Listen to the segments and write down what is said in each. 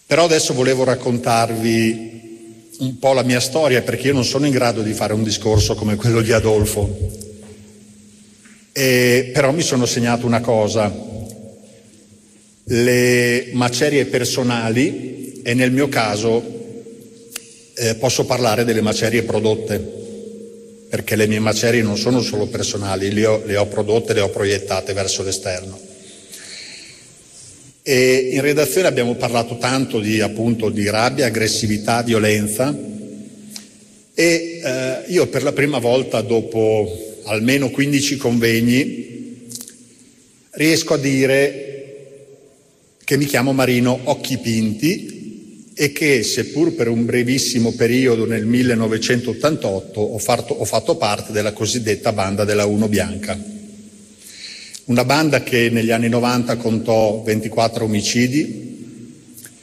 Però adesso volevo raccontarvi un po' la mia storia, perché io non sono in grado di fare un discorso come quello di Adolfo. Però mi sono segnato una cosa: le macerie personali, e nel mio caso posso parlare delle macerie prodotte, perché le mie macerie non sono solo personali, le ho prodotte, le ho proiettate verso l'esterno. E in redazione abbiamo parlato tanto di rabbia, aggressività, violenza, e io per la prima volta, dopo almeno 15 convegni, riesco a dire che mi chiamo Marino Occhipinti e che, seppur per un brevissimo periodo nel 1988, ho fatto parte della cosiddetta banda della Uno Bianca. Una banda che negli anni 90 contò 24 omicidi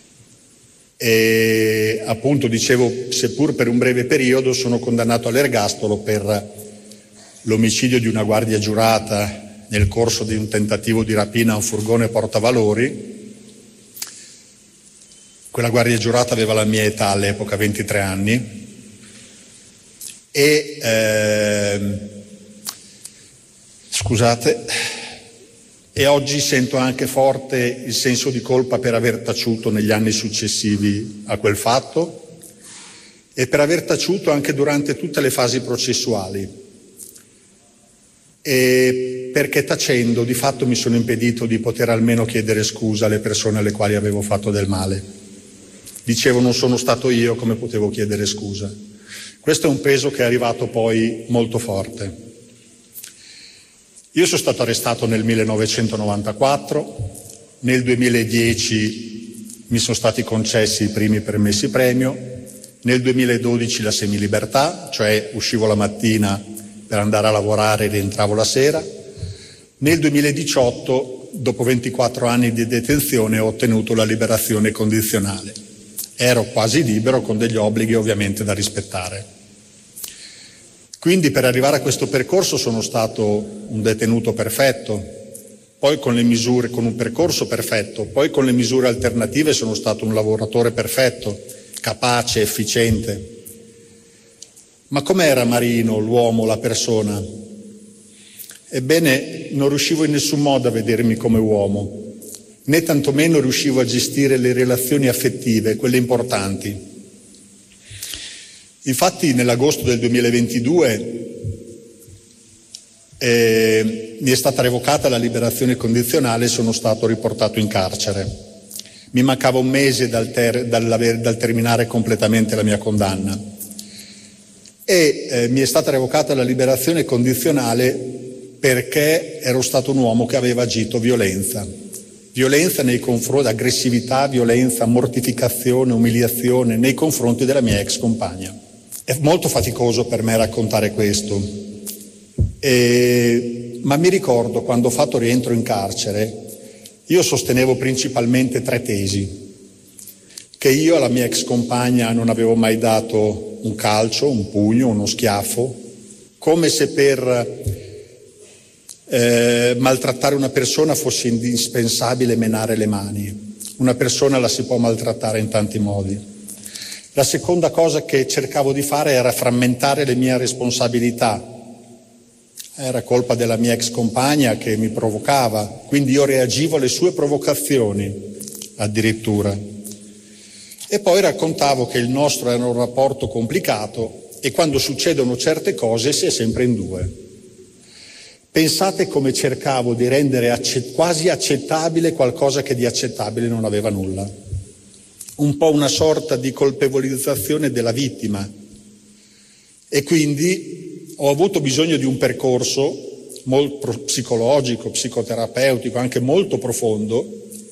e, appunto, dicevo, seppur per un breve periodo, sono condannato all'ergastolo per l'omicidio di una guardia giurata nel corso di un tentativo di rapina a un furgone portavalori. Quella guardia giurata aveva la mia età all'epoca, 23 anni, e oggi sento anche forte il senso di colpa per aver taciuto negli anni successivi a quel fatto e per aver taciuto anche durante tutte le fasi processuali, e perché tacendo di fatto mi sono impedito di poter almeno chiedere scusa alle persone alle quali avevo fatto del male. Dicevo, non sono stato io, come potevo chiedere scusa? Questo è un peso che è arrivato poi molto forte. Io sono stato arrestato nel 1994, nel 2010 mi sono stati concessi i primi permessi premio, nel 2012 la semilibertà, cioè uscivo la mattina per andare a lavorare e rientravo la sera. Nel 2018, dopo 24 anni di detenzione, ho ottenuto la liberazione condizionale. Ero quasi libero, con degli obblighi ovviamente da rispettare. Quindi per arrivare a questo percorso sono stato un detenuto perfetto, poi con un percorso perfetto, poi con le misure alternative sono stato un lavoratore perfetto, capace, efficiente. Ma com'era Marino, l'uomo, la persona? Ebbene, non riuscivo in nessun modo a vedermi come uomo, né tantomeno riuscivo a gestire le relazioni affettive, quelle importanti. Infatti nell'agosto del 2022 mi è stata revocata la liberazione condizionale e sono stato riportato in carcere. Mi mancava un mese dal terminare completamente la mia condanna e mi è stata revocata la liberazione condizionale perché ero stato un uomo che aveva agito violenza nei confronti, aggressività, violenza, mortificazione, umiliazione nei confronti della mia ex compagna. È molto faticoso per me raccontare questo, ma mi ricordo quando ho fatto rientro in carcere, io sostenevo principalmente 3 tesi: che io alla mia ex compagna non avevo mai dato un calcio, un pugno, uno schiaffo, come se per maltrattare una persona fosse indispensabile menare le mani. Una persona la si può maltrattare in tanti modi. La seconda cosa che cercavo di fare era frammentare le mie responsabilità. Era colpa della mia ex compagna che mi provocava, quindi io reagivo alle sue provocazioni addirittura. E poi raccontavo che il nostro era un rapporto complicato e quando succedono certe cose si è sempre in 2. Pensate come cercavo di rendere quasi accettabile qualcosa che di accettabile non aveva nulla. Un po' una sorta di colpevolizzazione della vittima. E quindi ho avuto bisogno di un percorso molto psicologico, psicoterapeutico, anche molto profondo,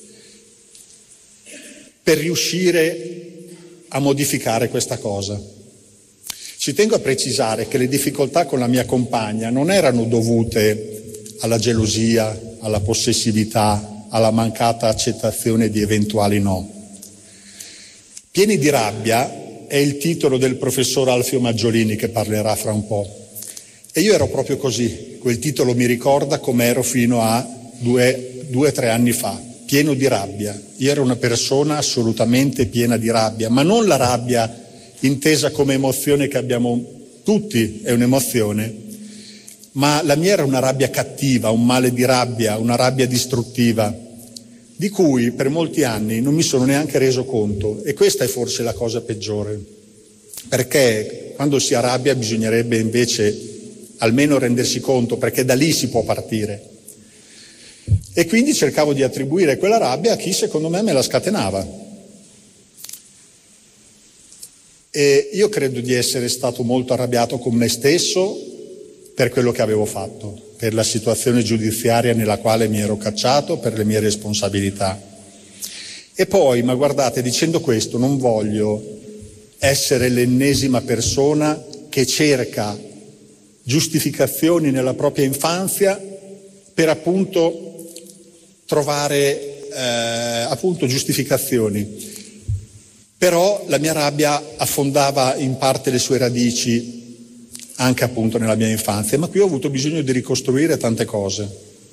per riuscire a modificare questa cosa. Ci tengo a precisare che le difficoltà con la mia compagna non erano dovute alla gelosia, alla possessività, alla mancata accettazione di eventuali no. Pieni di rabbia è il titolo del professor Alfio Maggiolini che parlerà fra un po'. E io ero proprio così, quel titolo mi ricorda come ero fino a 2 o 3 anni fa. pieno di rabbia. Io ero una persona assolutamente piena di rabbia, ma non la rabbia intesa come emozione che abbiamo tutti, è un'emozione, ma la mia era una rabbia cattiva, un male di rabbia, una rabbia distruttiva, di cui per molti anni non mi sono neanche reso conto, e questa è forse la cosa peggiore, perché quando si arrabbia bisognerebbe invece almeno rendersi conto, perché da lì si può partire. E quindi cercavo di attribuire quella rabbia a chi secondo me la scatenava. E io credo di essere stato molto arrabbiato con me stesso per quello che avevo fatto, per la situazione giudiziaria nella quale mi ero cacciato, per le mie responsabilità. E poi, ma guardate, dicendo questo non voglio essere l'ennesima persona che cerca giustificazioni nella propria infanzia per appunto trovare giustificazioni. Però la mia rabbia affondava in parte le sue radici anche appunto nella mia infanzia, ma qui ho avuto bisogno di ricostruire tante cose.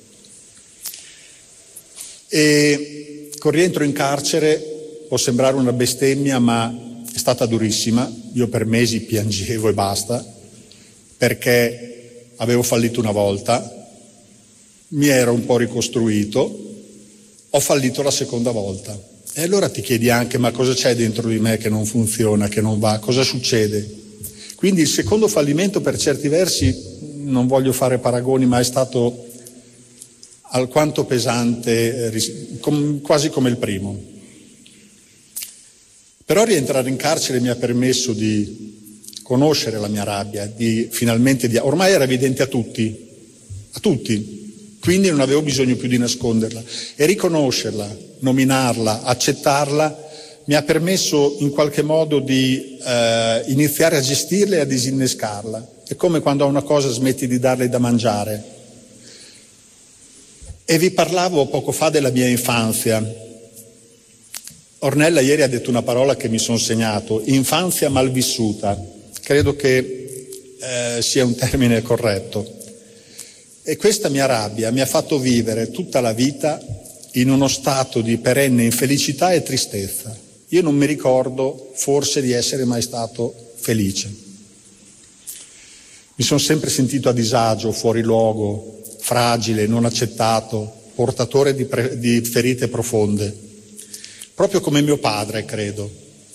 E col rientro in carcere può sembrare una bestemmia, ma è stata durissima. Io per mesi piangevo e basta, perché avevo fallito una volta, mi ero un po' ricostruito, ho fallito la seconda volta. E allora ti chiedi anche, ma cosa c'è dentro di me che non funziona, che non va, cosa succede? Quindi il secondo fallimento per certi versi, non voglio fare paragoni, ma è stato alquanto pesante, quasi come il primo. Però rientrare in carcere mi ha permesso di conoscere la mia rabbia, ormai era evidente a tutti, quindi non avevo bisogno più di nasconderla. E riconoscerla, nominarla, accettarla, mi ha permesso in qualche modo di iniziare a gestirla e a disinnescarla. È come quando a una cosa smetti di darle da mangiare. E vi parlavo poco fa della mia infanzia. Ornella ieri ha detto una parola che mi sono segnato, infanzia malvissuta. Credo che sia un termine corretto. E questa mia rabbia mi ha fatto vivere tutta la vita in uno stato di perenne infelicità e tristezza. Io non mi ricordo forse di essere mai stato felice. Mi sono sempre sentito a disagio, fuori luogo, fragile, non accettato, portatore di ferite profonde. Proprio come mio padre, credo.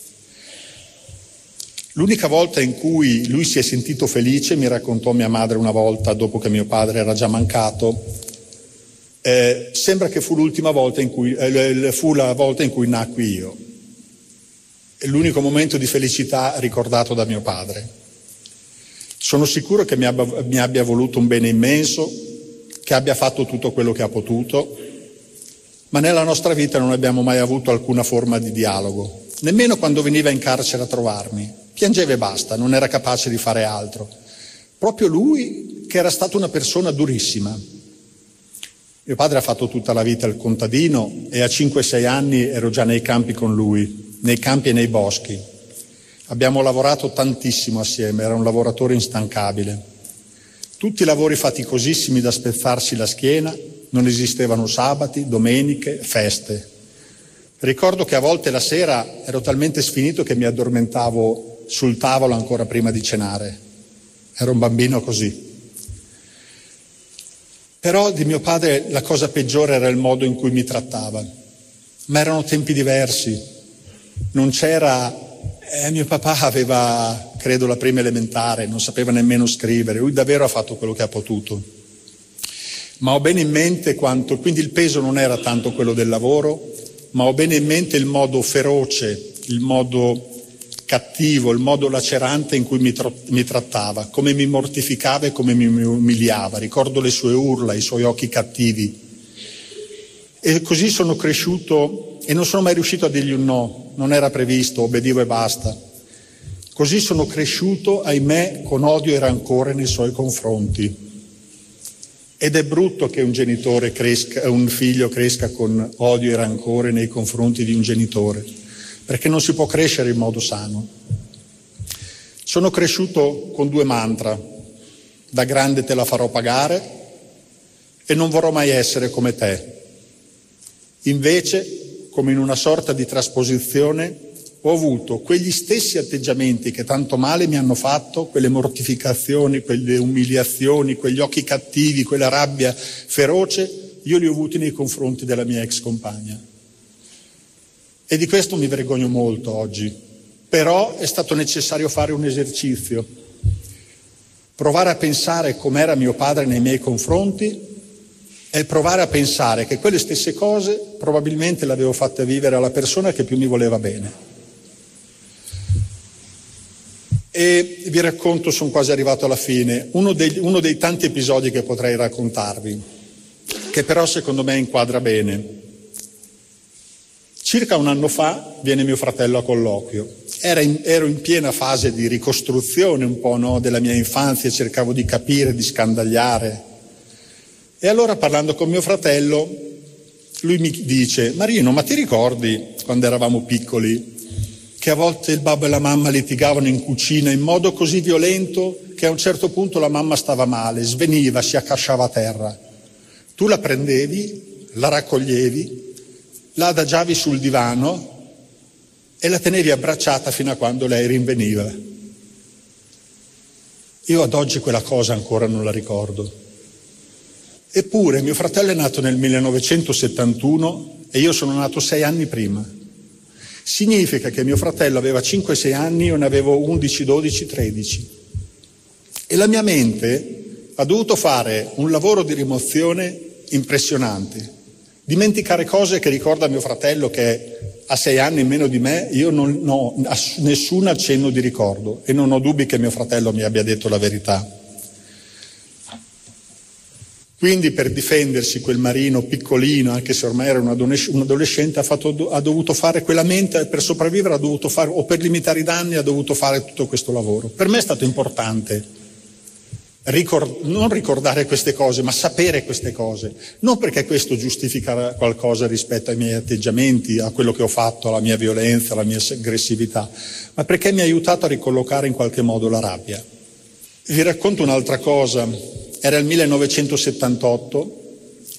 L'unica volta in cui lui si è sentito felice, mi raccontò mia madre una volta, dopo che mio padre era già mancato, sembra che fu l'ultima volta fu la volta in cui nacqui io. È l'unico momento di felicità ricordato da mio padre. Sono sicuro che mi abbia voluto un bene immenso, che abbia fatto tutto quello che ha potuto, ma nella nostra vita non abbiamo mai avuto alcuna forma di dialogo, nemmeno quando veniva in carcere a trovarmi. Piangeva e basta, non era capace di fare altro. Proprio lui, che era stato una persona durissima. Mio padre ha fatto tutta la vita il contadino e a 5-6 anni ero già nei campi con lui, nei campi e nei boschi. Abbiamo lavorato tantissimo assieme, era un lavoratore instancabile. Tutti lavori faticosissimi da spezzarsi la schiena, non esistevano sabati, domeniche, feste. Ricordo che a volte la sera ero talmente sfinito che mi addormentavo sul tavolo ancora prima di cenare. Ero un bambino così. Però di mio padre la cosa peggiore era il modo in cui mi trattava. Ma erano tempi diversi. Non c'era... mio papà aveva, credo, la prima elementare, non sapeva nemmeno scrivere. Lui davvero ha fatto quello che ha potuto. Ma ho bene in mente quindi il peso non era tanto quello del lavoro, ma ho bene in mente il modo feroce, il modo cattivo, il modo lacerante in cui mi trattava, come mi mortificava e come mi umiliava. Ricordo le sue urla, i suoi occhi cattivi. E così sono cresciuto e non sono mai riuscito a dirgli un no, non era previsto, obbedivo e basta. Così sono cresciuto, ahimè, con odio e rancore nei suoi confronti. Ed è brutto che un figlio cresca con odio e rancore nei confronti di un genitore, perché non si può crescere in modo sano. Sono cresciuto con 2 mantra: da grande te la farò pagare e non vorrò mai essere come te. Invece, come in una sorta di trasposizione, ho avuto quegli stessi atteggiamenti che tanto male mi hanno fatto, quelle mortificazioni, quelle umiliazioni, quegli occhi cattivi, quella rabbia feroce, io li ho avuti nei confronti della mia ex compagna. E di questo mi vergogno molto oggi, però è stato necessario fare un esercizio, provare a pensare com'era mio padre nei miei confronti e provare a pensare che quelle stesse cose probabilmente le avevo fatte vivere alla persona che più mi voleva bene. E vi racconto, sono quasi arrivato alla fine, uno dei tanti episodi che potrei raccontarvi, che però secondo me inquadra bene. Circa un anno fa viene mio fratello a colloquio. Ero in piena fase di ricostruzione un po', no, della mia infanzia, cercavo di capire, di scandagliare. E allora, parlando con mio fratello, lui mi dice: Marino, ma ti ricordi quando eravamo piccoli che a volte il babbo e la mamma litigavano in cucina in modo così violento che a un certo punto la mamma stava male, sveniva, si accasciava a terra. Tu la prendevi, la raccoglievi, la adagiavi sul divano e la tenevi abbracciata fino a quando lei rinveniva. Io ad oggi quella cosa ancora non la ricordo. Eppure mio fratello è nato nel 1971 e io sono nato 6 anni prima. Significa che mio fratello aveva 5-6 anni, io ne avevo 11, 12, 13. E la mia mente ha dovuto fare un lavoro di rimozione impressionante. Dimenticare cose che ricorda mio fratello che ha 6 anni in meno di me, io non ho nessun accenno di ricordo e non ho dubbi che mio fratello mi abbia detto la verità. Quindi per difendersi quel Marino piccolino, anche se ormai era un adolescente, ha dovuto fare quella mente, per sopravvivere ha dovuto fare, o per limitare i danni ha dovuto fare tutto questo lavoro. Per me è stato importante non ricordare queste cose, ma sapere queste cose. Non perché questo giustifica qualcosa rispetto ai miei atteggiamenti, a quello che ho fatto, alla mia violenza, alla mia aggressività, ma perché mi ha aiutato a ricollocare in qualche modo la rabbia. Vi racconto un'altra cosa. Era il 1978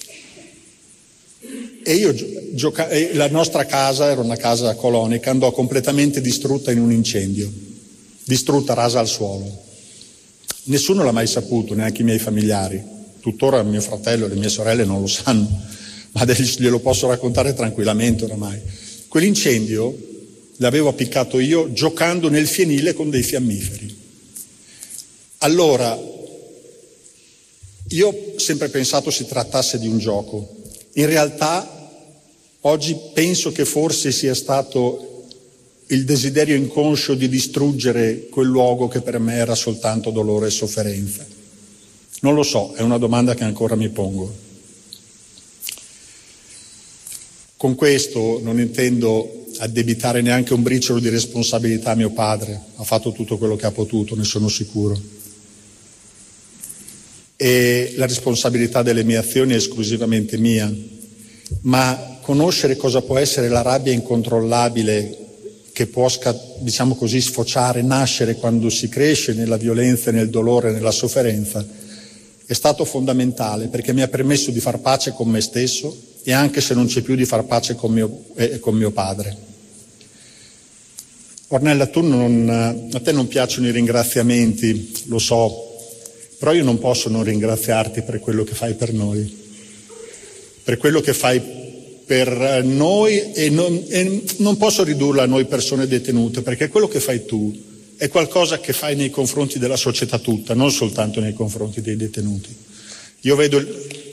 e io la nostra casa era una casa colonica, andò completamente distrutta in un incendio, distrutta, rasa al suolo. Nessuno l'ha mai saputo, neanche i miei familiari. Tuttora mio fratello e le mie sorelle non lo sanno, ma glielo posso raccontare tranquillamente oramai. Quell'incendio l'avevo appiccato io giocando nel fienile con dei fiammiferi. Allora, io ho sempre pensato si trattasse di un gioco. In realtà oggi penso che forse sia stato il desiderio inconscio di distruggere quel luogo che per me era soltanto dolore e sofferenza. Non lo so, è una domanda che ancora mi pongo. Con questo non intendo addebitare neanche un briciolo di responsabilità a mio padre, ha fatto tutto quello che ha potuto, ne sono sicuro. E la responsabilità delle mie azioni è esclusivamente mia, ma conoscere cosa può essere la rabbia incontrollabile che può, diciamo così, sfociare, nascere quando si cresce nella violenza, nel dolore, nella sofferenza, è stato fondamentale perché mi ha permesso di far pace con me stesso e anche se non c'è più di far pace con mio padre. Ornella, a te non piacciono i ringraziamenti, lo so, però io non posso non ringraziarti per quello che fai per noi, per quello che fai per noi e non posso ridurlo a noi persone detenute, perché quello che fai tu è qualcosa che fai nei confronti della società tutta, non soltanto nei confronti dei detenuti. Io vedo